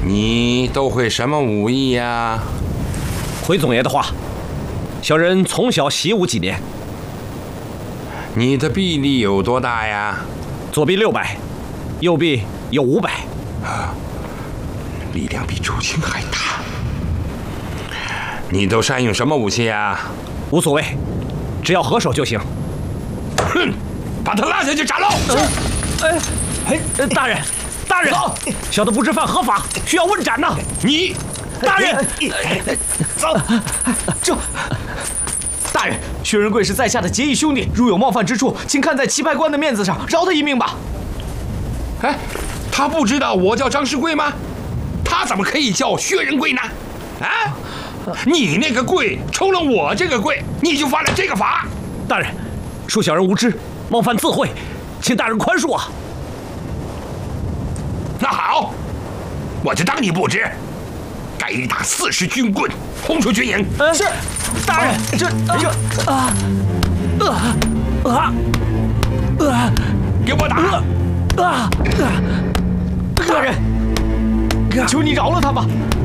你都会什么武艺呀？ 回总爷的话，小人从小习武几年。 你的臂力有多大呀？ 左臂600，右臂有500。 力量比朱青还大。你都善用什么武器呀？ 无所谓，只要合手就行。 哼，把他拉下去斩喽！ 大人，大人，小的不知犯何法，需要问斩呐。 你， 大人， 走，大人，薛仁贵是在下的结义兄弟，如有冒犯之处，请看在棋牌官的面子上，饶他一命吧。 哎，他不知道我叫张世贵吗？他怎么可以叫薛仁贵呢？啊！你那个贵抽了我这个贵，你就犯了这个法。 大人，恕小人无知，冒犯自会，请大人宽恕啊。 那好，我就当你不知。该打40军棍，轰出军营。 是，大人， 给我打！ 大人，求你饶了他吧。